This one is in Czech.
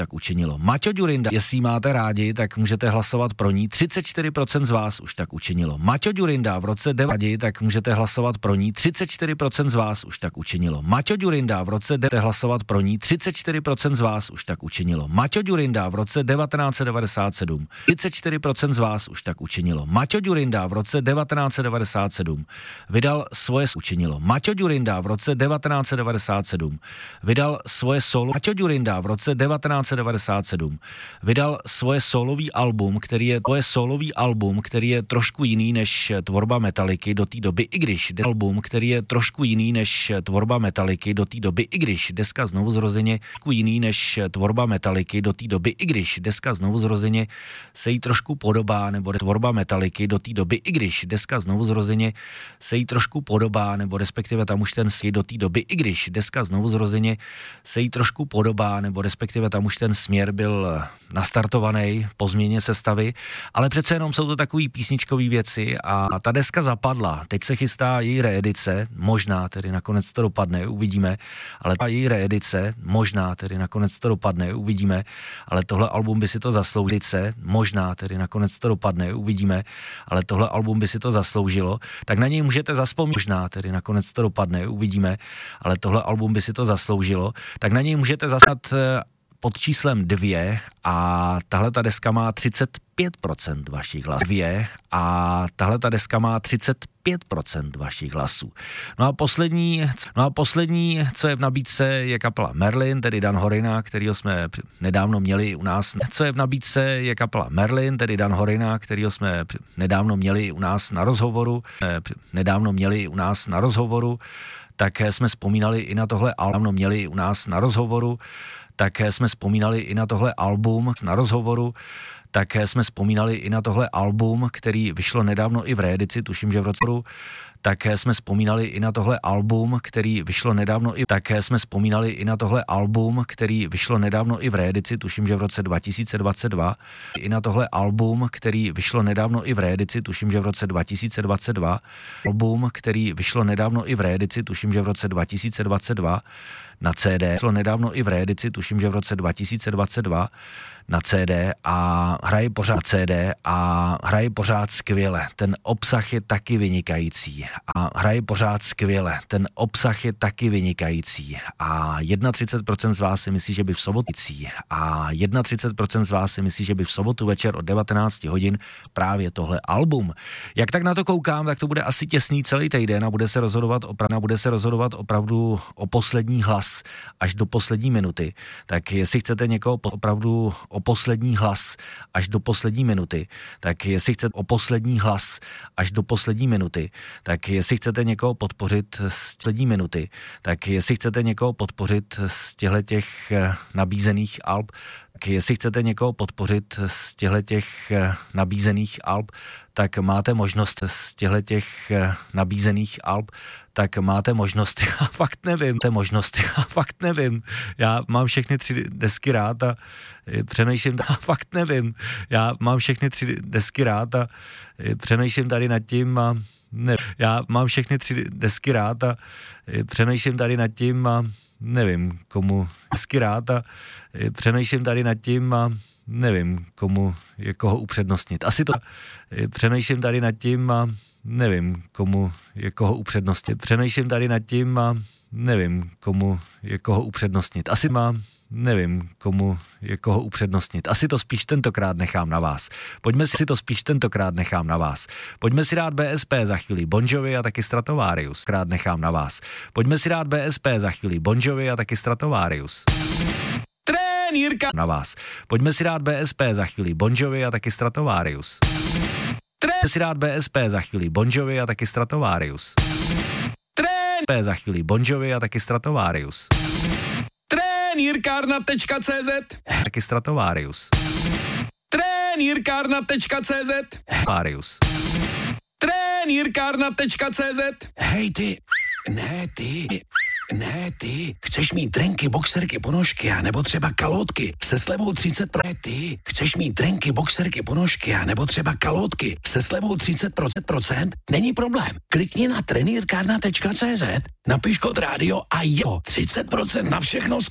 tak učinilo. Maťo Ďurinda, jestli ji máte rádi, tak můžete hlasovat pro ní. 34% z vás už tak učinilo. Maťo Ďurinda v roce 9, tak můžete hlasovat pro ní. 34% z vás už tak učinilo. Maťo Ďurinda v roce 9 hlasovat pro ní. 34% z vás už tak učinilo. Maťo Ďurinda v roce 1997. 34% z vás už tak učinilo. Maťo Ďurinda v roce 1997 vydal svoje učinilo. Maťo Ďurinda v roce 1997 vydal svoje solo. Maťo Ďurinda v roce 1997 vydal svoje solový album, který je trošku jiný než tvorba Metalliky do té doby, i když album, který je trošku jiný než tvorba Metalliky do té doby, i když deska Znovuzrozeně trošku jiný než tvorba Metalliky do té doby, i když deska Znovuzrozeně se jí trošku podobá, nebo tvorba Metalliky do té doby, i když deska Znovuzrozeně se jí trošku podobá, nebo respektive tam už ten do té doby, i když deska Znovuzrozeně se jí trošku podobá, nebo respektive tam už ten směr byl nastartovaný po změně sestavy, ale přece jenom jsou to takový písničkový věci a ta deska zapadla. Teď se chystá její reedice, možná tedy nakonec to dopadne, uvidíme, ale ta její reedice, možná tedy nakonec to dopadne, uvidíme, ale tohle album by si to zasloužilo, možná tedy nakonec to dopadne, uvidíme, ale tohle album by si to zasloužilo, tak na něj můžete zaspomínat, možná tedy nakonec to dopadne, uvidíme, ale tohle album by si to zasloužilo, tak na něj můžete zasat pod číslem 2 a tahle ta deska má 35% vašich hlasů. 2 a tahle ta deska má 35% vašich hlasů. No a poslední, co je v nabídce, je kapela Merlin, tedy Dan Horina, kterýho jsme nedávno měli u nás. Co je v nabídce, je kapela Merlin, tedy Dan Horina, kterýho jsme nedávno měli u nás na rozhovoru. Tak jsme vzpomínali i na tohle album, měli u nás na rozhovoru. Tak jsme vzpomínali i na tohle album na rozhovoru, tak jsme vzpomínali i na tohle album, který vyšlo nedávno i v reedici, tuším, že v roce. Tak jsme vzpomínali i na tohle album, který vyšlo nedávno i tak jsme vzpomínali i na tohle album, který vyšlo nedávno i v reedici, tuším, že v roce 2022. I na tohle album, který vyšlo nedávno i v reedici, tuším, že v roce 2022. Album, který vyšlo nedávno i v reedici, tuším, že v roce 2022 na CD. Vyšlo nedávno i v reedici, tuším, že v roce 2022 na CD a hraje pořád skvěle. Ten obsah je taky vynikající a hraje pořád skvěle. Ten obsah je taky vynikající a 31% z vás si myslí, že by v sobotu večer od 19 hodin právě tohle album. Jak tak na to koukám, tak to bude asi těsný celý týden a bude se rozhodovat opravdu o poslední hlas až do poslední minuty. Tak jestli chcete někoho opravdu o poslední hlas až do poslední minuty, tak jestli chcete o poslední hlas až do poslední minuty, tak jestli chcete někoho podpořit z poslední minuty, tak jestli chcete někoho podpořit z těch nabízených alb, tak jestli chcete někoho podpořit z těch nabízených alb, tak máte možnost z těch nabízených alb, tak máte možnost, já fakt nevím, já mám všechny 3 desky rád a přemýšlím, já mám všechny 3 desky rád a přemýšlím tady nad tím a já mám všechny 3 desky rád a přemýšlím tady nad tím a nevím, komu desky rád a přemýšlím tady nad tím a nevím, komu je koho upřednostnit. Asi to přemýšlím tady nad tím a nevím, komu je koho upřednostnit. Přemýšlím tady nad tím a nevím, komu je koho upřednostnit. Nevím, komu je koho upřednostnit. Asi to spíš tentokrát nechám na vás. Pojďme si dát BSP za chvíli Bon Jovi a taky Stratovarius. Pojďme si dát BSP za chvíli Bon Jovi a taky Stratovarius. Trenýrka na vás. Pojďme si dát BSP za chvíli Bon Jovi a taky Stratovarius. Pojďme si dát BSP za chvíli Bon Jovi a taky Stratovarius. Za chvíli Bon Jovi a taky Stratovarius. Trenýrkárna.cz taky Stratovarius. Trenýrkárna.cz Varius. Trenýrkárna.cz Hej ty, ne ty, chceš mít trenky, boxerky, ponožky a nebo třeba kalotky se slevou 30%. Ty, chceš mít trenky, boxerky, ponožky a nebo třeba kalotky se slevou 30%? Není problém. Klikni na trenýrkárna.cz, napiš kód rádio a 30% na všechno